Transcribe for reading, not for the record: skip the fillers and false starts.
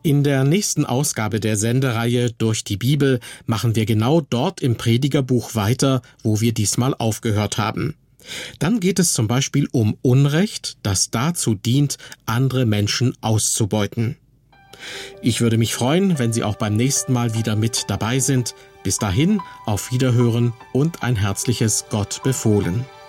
In der nächsten Ausgabe der Sendereihe Durch die Bibel machen wir genau dort im Predigerbuch weiter, wo wir diesmal aufgehört haben. Dann geht es zum Beispiel um Unrecht, das dazu dient, andere Menschen auszubeuten. Ich würde mich freuen, wenn Sie auch beim nächsten Mal wieder mit dabei sind. Bis dahin, auf Wiederhören und ein herzliches Gott befohlen.